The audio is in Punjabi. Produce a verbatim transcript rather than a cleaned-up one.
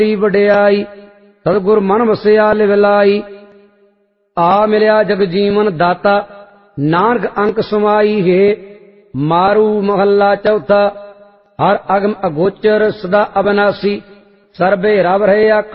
ਦੀ ਵਡਿਆਈ, ਸਤਿਗੁਰ ਮਨ ਵਸਿਆ ਲਿਵ ਲਾਈ। ਆ ਮਿਲਿਆ ਜਗ ਜੀਵਨ ਦਾਤਾ, ਨਾਨਕ ਅੰਕ ਸਮਾਈ ਹੈ। ਮਾਰੂ ਮਹੱਲਾ ਚੌਥਾ। ਹਰ ਅਗਮ ਅਗੋਚਰ ਸਦਾ ਅਬਨਾਸੀ, ਸਰਬੇ ਰਵ ਰਹੇ